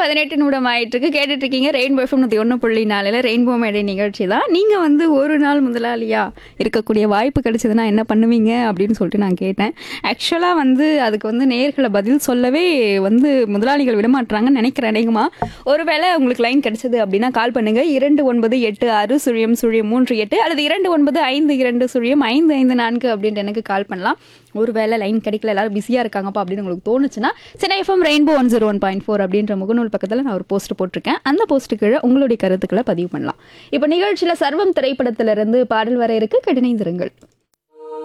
18 நிமிடம் ஆயிட்டிருக்கு. கேட்டுட்டு இருக்கீங்க ரெயின்போ எஃப்எம் 101.4 ரெயின்போ மேடை நிகழ்ச்சி தான். நீங்க வந்து ஒரு நாள் முதலாளியா இருக்கக்கூடிய வாய்ப்பு கிடைச்சதுன்னா என்ன பண்ணுவீங்க அப்படின்னு சொல்லிட்டு நான் கேட்டேன். ஆக்சுவலா வந்து அதுக்கு வந்து நேயர்களை பதில் சொல்லவே வந்து முதலாளிகள் விடமாட்டாங்கன்னு நினைக்கிறேன். அநேகமா ஒருவேளை உங்களுக்கு லைன் கிடைச்சது அப்படின்னா கால் பண்ணுங்க 2986 அல்லது 2952 அப்படின்ட்டு எனக்கு கால் பண்ணலாம். ஒருவேளை லைன் கிடைக்கல, எல்லாரும் பிஸியா இருக்காங்கப்பா அப்படின்னு உங்களுக்கு தோணுச்சுன்னா சென்னை எஃப்எம் ரெயின்போ 101.4 அப்படின்ற முகநூல் பக்கத்தில் நான் ஒரு போஸ்ட் போட்டிருக்கேன். அந்த போஸ்ட்டு கீழே உங்களுடைய கருத்துக்களை பதிவு பண்ணலாம். இப்போ நிகழ்ச்சியில் சர்வம் திரைப்படத்திலிருந்து பாடல் வர இருக்கு. கடினைந்திருங்கள்.